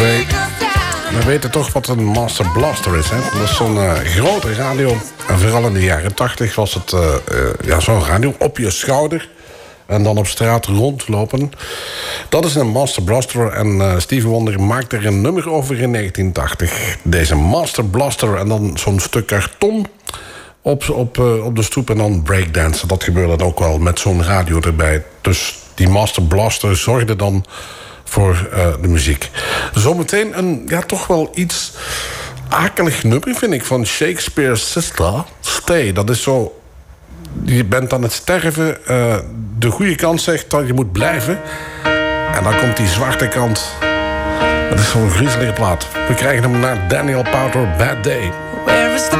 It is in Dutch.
We weten toch wat een Master Blaster is, hè? Dat is zo'n grote radio. En vooral in de jaren 80 was het zo'n radio op je schouder. En dan op straat rondlopen. Dat is een Master Blaster. En Stevie Wonder maakte er een nummer over in 1980. Deze Master Blaster. En dan zo'n stuk karton op de stoep. En dan breakdansen. Dat gebeurde dan ook wel met zo'n radio erbij. Dus die Master Blaster zorgde dan voor de muziek. Zometeen een, toch wel iets akelig nummer, vind ik, van Shakespeare's Sister, Stay. Dat is zo, je bent aan het sterven, de goede kant zegt dat je moet blijven. En dan komt die zwarte kant. Dat is zo'n griezelige plaat. We krijgen hem naar Daniel Powter, Bad Day.